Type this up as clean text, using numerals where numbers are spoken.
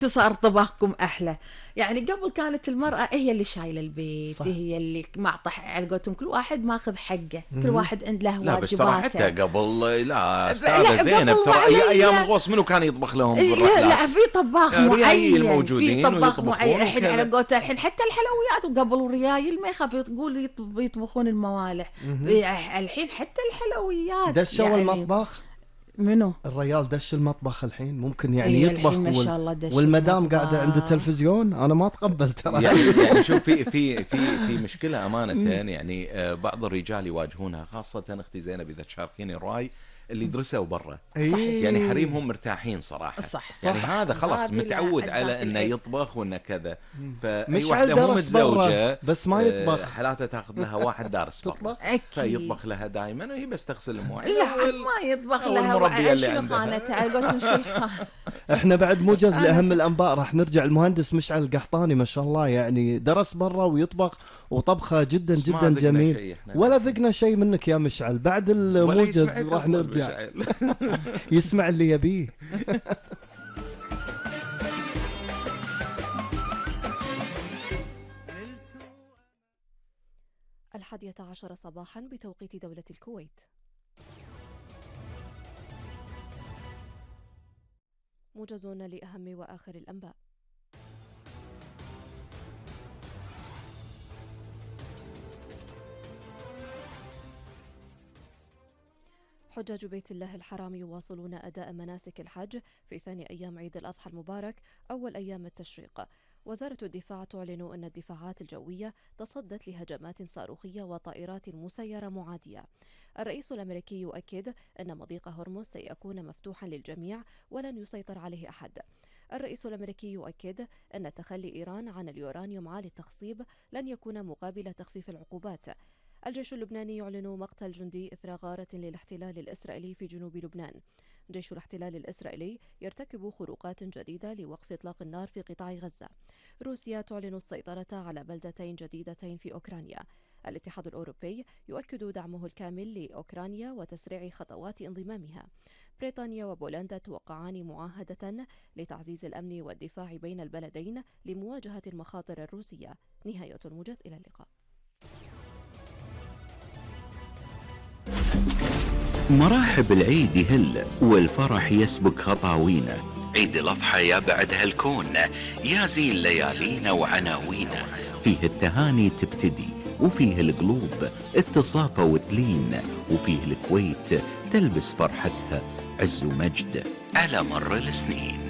صار طبخكم أحلى. يعني قبل كانت المرأة هي اللي شايلة البيت، صح. هي اللي معطى على قولتهم كل واحد ماخذ حقه، كل واحد عنده له لا بس ترى حتى واجباته. قبل، لا لا استاذة زينب، قبل ترى ايام علي. الغوص منو كان يطبخ لهم لا بالرحلات؟ في طباخ ريايل معين، موجودين في طباخ ويطبخون معين. الحين وكذا. على قولته الحين حتى الحلويات، وقبل الريايل ما يخاف يقول يطبخون الموالح. الحين حتى الحلويات دشوا يعني. المطبخ. منو؟ الريال دش المطبخ الحين، ممكن يعني إيه يطبخ الحين ما شاء الله دش والمدام المطبخ. قاعدة عند التلفزيون. أنا ما أتقبل ترى. يعني شوف، في مشكلة أمانة. يعني بعض الرجال يواجهونها، خاصة أختي زينب إذا تشاركيني الرأي، اللي درسوا برا. إيه. يعني حريمهم مرتاحين صراحة. صح. يعني هذا خلاص هذه متعود لا، على هذه انه العيب. يطبخ وانه كذا. فأي مش واحدة على مو درس برا، متزوجة بس ما يطبخ. حالاتها تاخذ لها واحد دارس برا، تطبخ. أكيد. فيطبخ لها دائما وهي بس تغسل المواعين. لا ما يطبخ أو لها. المربية اللي شنو عندها. خانتها على قولتهم شو الخانة. احنا بعد موجز لأهم الأنباء. راح نرجع المهندس مشعل القحطاني، ما شاء الله يعني درس برا ويطبخ، وطبخه جدا بس ما جدا ذقنا جميل. شيء إحنا. ولا ذقنا شيء منك يا مشعل. بعد ولا الموجز يسمعك راح أصلاً نرجع مشعل. يسمع اللي يبيه. 11 صباحا بتوقيت دولة الكويت. موجز لأهم وآخر الأنباء. حجاج بيت الله الحرام يواصلون أداء مناسك الحج في ثاني أيام عيد الأضحى المبارك أول أيام التشريق. وزارة الدفاع تعلن أن الدفاعات الجوية تصدت لهجمات صاروخية وطائرات مسيرة معادية. الرئيس الأمريكي يؤكد أن مضيق هرمز سيكون مفتوحا للجميع ولن يسيطر عليه أحد. الرئيس الأمريكي يؤكد أن تخلي إيران عن اليورانيوم عالي التخصيب لن يكون مقابل تخفيف العقوبات. الجيش اللبناني يعلن مقتل جندي إثر غارة للاحتلال الإسرائيلي في جنوب لبنان. جيش الاحتلال الإسرائيلي يرتكب خروقات جديدة لوقف إطلاق النار في قطاع غزة. روسيا تعلن السيطرة على بلدتين جديدتين في أوكرانيا. الاتحاد الأوروبي يؤكد دعمه الكامل لأوكرانيا وتسريع خطوات انضمامها. بريطانيا وبولندا توقعان معاهدة لتعزيز الأمن والدفاع بين البلدين لمواجهة المخاطر الروسية. نهاية الموجز، إلى اللقاء. مراحب العيد يهل والفرح يسبق خطاوينا. عيد الأضحى يا بعد هالكون يا زين ليالينا وعناوينا. فيه التهاني تبتدي وفيه القلوب اتصافى وتلين، وفيه الكويت تلبس فرحتها عز ومجد على مر السنين.